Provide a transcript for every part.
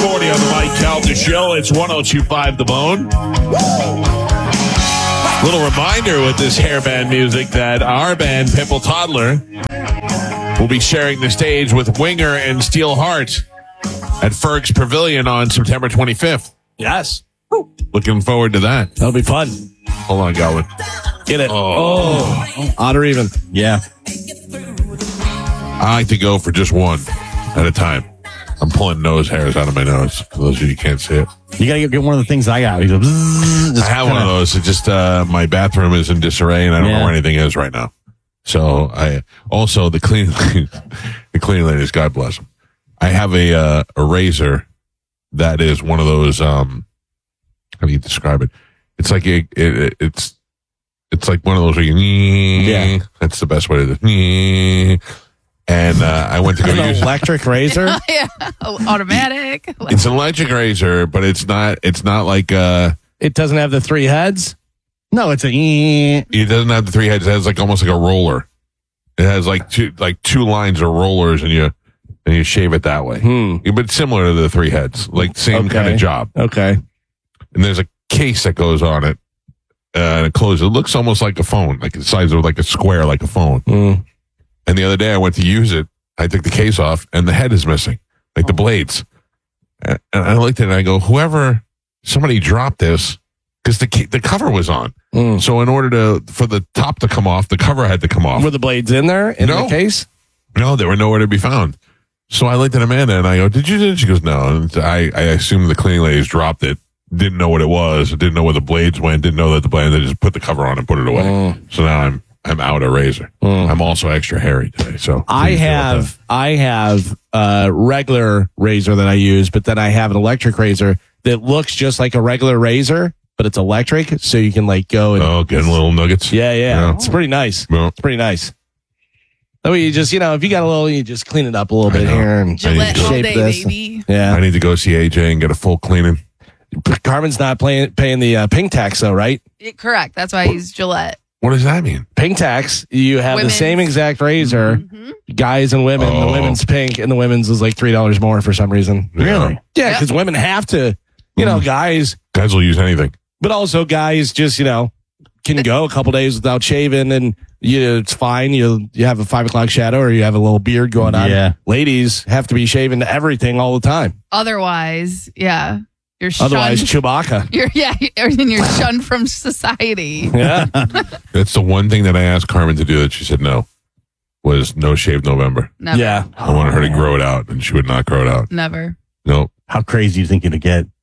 6:40 on the Mike Calta Show. It's 102.5 The Bone. Little reminder with this hairband music that our band, Pimple Toddler, will be sharing the stage with Winger and Steel Heart at Ferg's Pavilion on September 25th. Yes. Looking forward to that. That'll be fun. Hold on, Gowan. Get it. Oh. Odd or even. Yeah. I like to go for just one at a time. I'm pulling nose hairs out of my nose. For those of you who can't see it. You got to get one of the things I got. You go, I have one of those. It's just my bathroom is in disarray, and I don't know where anything is right now. So I also the cleaning ladies, God bless them. I have a razor that is one of those. How do you describe it? It's like it's like one of those where you That's the best way to do it. And I went to go use an electric razor. Yeah, automatic. It's an electric razor, but it's not like it doesn't have the 3 heads. No, it's It doesn't have the 3 heads. It has like almost like a roller. It has like two lines of rollers, and you shave it that way. But it's similar to the 3 heads, like same kind of job. Okay. And there's a case that goes on it, and it closes. It looks almost like a phone, like the size of like a square, like a phone. And the other day I went to use it. I took the case off, and the head is missing, like the blades. And I looked at it, and I go, somebody dropped this, because the cover was on. So in order for the top to come off, the cover had to come off. Were the blades in there in the case? No, they were nowhere to be found. So I looked at Amanda, and I go, "Did you?" She goes, "No." And I assumed the cleaning ladies dropped it. Didn't know what it was. Didn't know where the blades went. Didn't know that the blade. They just put the cover on and put it away. So now I'm out a razor. I'm also extra hairy today. So I have a regular razor that I use, but then I have an electric razor that looks just like a regular razor, but it's electric, so you can like go and getting little nuggets. Yeah. It's pretty nice. Yeah. It's pretty nice. That way you just, if you got a little, you just clean it up a little bit here and Gillette all shape day, this. baby. Yeah. I need to go see AJ and get a full cleaning. Carmen's not paying the ping tax though, right? Correct. That's why I use Gillette. What does that mean? Ping tax. You have Women's. the same exact razor, guys and women. The women's pink and the women's is like $3 more for some reason. Really? Yeah, because women have to, guys will use anything. But also guys just, can go a couple days without shaving and it's fine. You have a 5 o'clock shadow or you have a little beard going on. Yeah. Ladies have to be shaving everything all the time. Otherwise, you're shunned. Otherwise, Chewbacca. You're shunned from society. Yeah. That's the one thing that I asked Carmen to do that she said no, was no shave November. Never. Yeah. I wanted her to grow it out, and she would not grow it out. Never. Nope. How crazy do you think it'd get?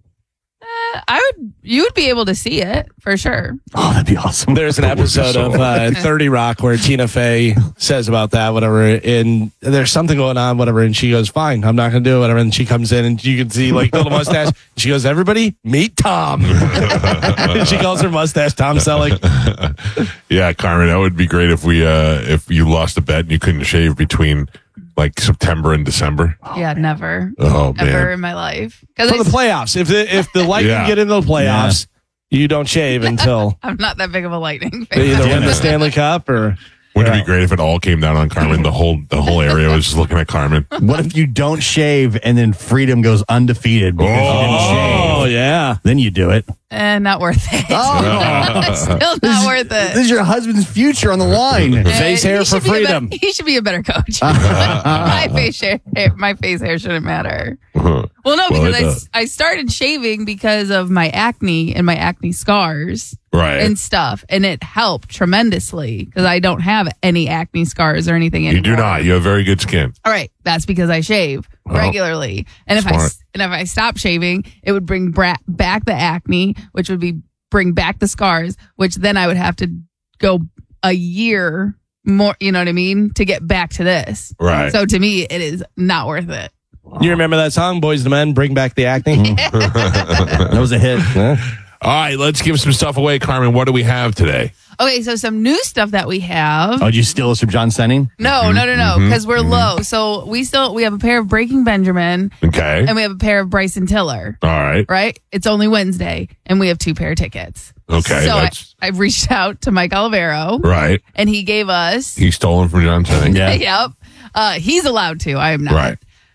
You would be able to see it for sure. Oh, that'd be awesome. There's an episode of 30 Rock where Tina Fey says about that, whatever, and there's something going on, whatever, and she goes, fine, I'm not going to do it, whatever, and she comes in and you can see like the little mustache. She goes, everybody, meet Tom. And she calls her mustache Tom Selleck. Yeah, Carmen, that would be great if you lost a bet and you couldn't shave between like September and December. Yeah, never. Oh, man. Ever in my life. For the playoffs. If the Lightning get into the playoffs, you don't shave until I'm not that big of a Lightning fan. they either win the Stanley Cup or... Wouldn't it be great if it all came down on Carmen? The whole area was just looking at Carmen. What if you don't shave and then Freedom goes undefeated because you didn't shave? Oh, yeah. Then you do it. Not worth it. Still not worth it. This is your husband's future on the line. Face hair for freedom. He should be a better coach. my face hair shouldn't matter. Well, no, because I started shaving because of my acne and my acne scars. Right. And stuff. And it helped tremendously because I don't have any acne scars or anything anymore. You do not. You have very good skin. All right. That's because I shave regularly. And if I stop shaving, it would bring back the acne, which would bring back the scars, which then I would have to go a year more, you know what I mean, to get back to this. Right. So to me, it is not worth it. You remember that song, Boys to Men, Bring Back the Acne? That was a hit. All right, let's give some stuff away. Carmen, what do we have today? Okay, so some new stuff that we have. Oh, did you steal us from John Senning? No, because we're low. So we have a pair of Breaking Benjamin. Okay. And we have a pair of Bryson Tiller. All right. Right? It's only Wednesday, and we have 2 pair of tickets. Okay. So I reached out to Mike Olivero. Right. And he gave us. He stole them from John Senning. Yep. He's allowed to. I am not. Right.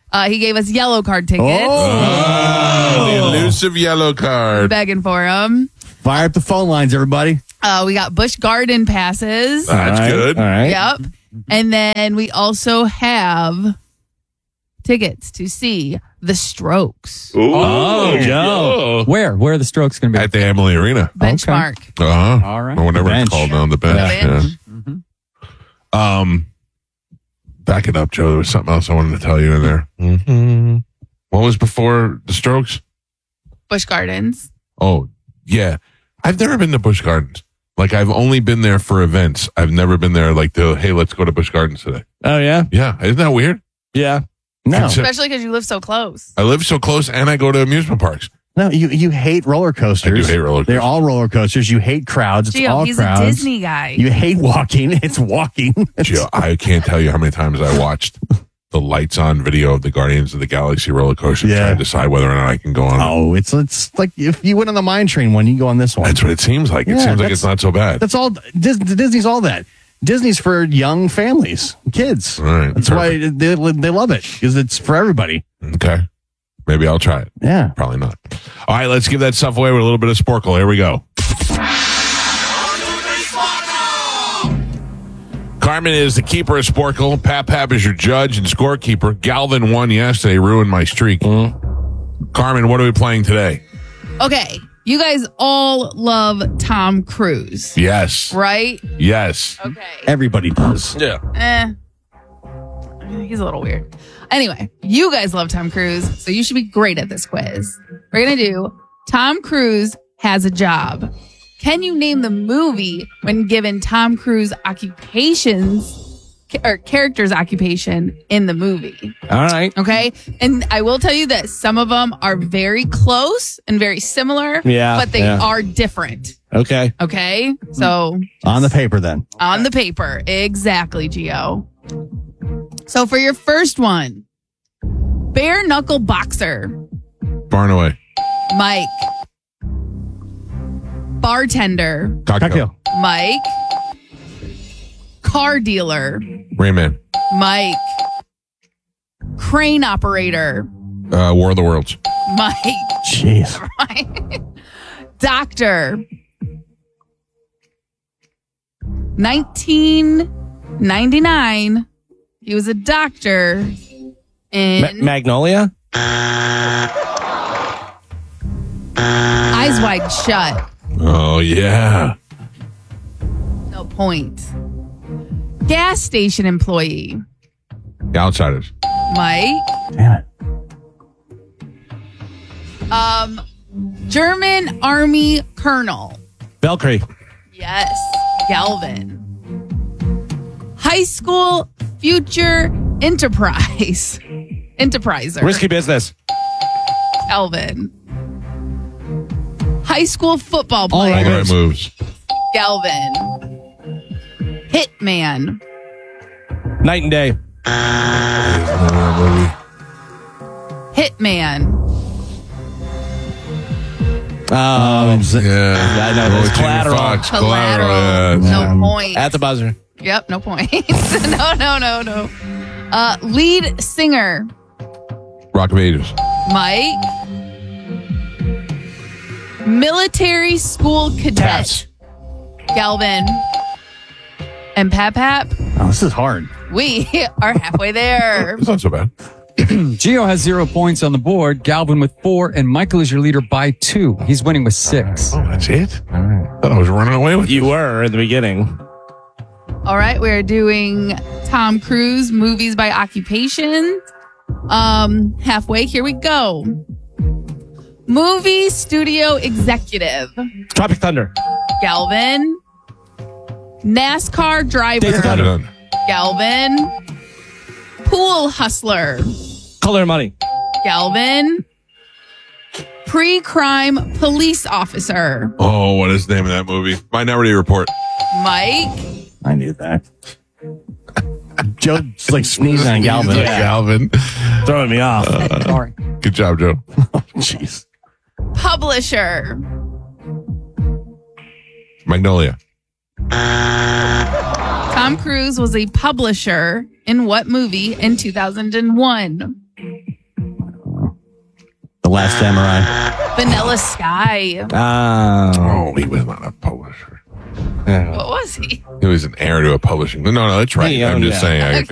He gave us yellow card tickets. The elusive yellow card. Begging for him. Fire up the phone lines, everybody. We got Busch Garden passes. That's good. All right. Yep. And then we also have tickets to see The Strokes. Ooh, Oh, Joe. Where are the Strokes going to be? At the Emily Arena. Benchmark. All right. Or whatever Bench. it's called on the bench. The Yeah. Back it up, Joe. There was something else I wanted to tell you in there. Mm-hmm. What was before the Strokes? Busch Gardens. Oh, yeah. I've never been to Busch Gardens. Like, I've only been there for events. I've never been there like, hey, let's go to Busch Gardens today. Oh, yeah? Yeah. Isn't that weird? Yeah. No, Especially because you live so close. I live so close and I go to amusement parks. no, you hate roller coasters. I do hate roller coasters. They're all roller coasters. You hate crowds. It's Gio, all he's crowds. a Disney guy. You hate walking. It's walking. Gio, I can't tell you how many times I watched the lights on video of the Guardians of the Galaxy roller coaster Yeah. trying to decide whether or not I can go on it. Oh, it's like if you went on the mine train one, you go on this one. That's what it seems like. It Yeah, seems like that's- it's not so bad. That's all. Disney's all that. Disney's for young families, kids. All right, That's why they love it, because it's for everybody. Okay. Maybe I'll try it. Yeah. Probably not. All right, let's give that stuff away with a little bit of Sporkle. Here we go. Carmen is the keeper of Sporkle. Pap is your judge and scorekeeper. Galvin won yesterday, ruined my streak. Carmen, what are we playing today? Okay. You guys all love Tom Cruise, Yes. right? Yes. Okay. Everybody does. Yeah. He's a little weird. Anyway, you guys love Tom Cruise, so you should be great at this quiz. We're going to do Tom Cruise Has a Job. Can you name the movie when given Tom Cruise occupations or character's occupation in the movie? All right. Okay. And I will tell you that some of them are very close and very similar, Yeah, but they yeah. are different. Okay. Okay. So On the paper, then. on the paper. Exactly, Gio. So for your first one, bare knuckle boxer, Barnaway. Mike. Bartender, Cocktail. Mike. Car dealer, Rayman. Mike. Crane operator, War of the Worlds. Mike. Jeez. Doctor. 1999. He was a doctor in Magnolia? Eyes Wide Shut. Oh, yeah. No point. Gas station employee. The Outsiders. Mike. Damn it. German Army Colonel. Valkyrie. Yes. Galvin. High school future enterprise. Enterpriser. Risky business. Galvin. High school football All player. the right moves. Galvin. Hitman. Night and day. Hitman. Yeah. I know. Oh, It's Jamie Collateral. Foxx, Collateral. yeah. No point. At the buzzer. Yep, no points. No. Lead singer, Rock of Ages. Mike. Military school cadet, Pass. Galvin. And Pap, Oh, this is hard. we are halfway there. It's not so bad. Gio has 0 points on the board. Galvin with 4, and Michael is your leader by 2. He's winning with 6. Oh, that's it? All right. I thought I was running away with You were in the beginning. All right, we're doing Tom Cruise movies by occupation. Halfway, here we go. Movie studio executive, Tropic Thunder. Galvin. NASCAR driver, Days of Thunder. Done. Galvin. Pool hustler, Color of Money. Galvin. Pre-crime police officer, Oh, what is the name of that movie? Minority Report. Mike. I knew that. Joe's like sneezing on Galvin. Yeah. Galvin. Throwing me off. Sorry. Good job, Joe. Jeez. Publisher, Magnolia. Tom Cruise was a publisher in what movie in 2001? The Last Samurai. Vanilla Sky. Oh, he was not a publisher. What was he? He was an heir to a publishing. No, that's right. He I'm owned just it. saying. I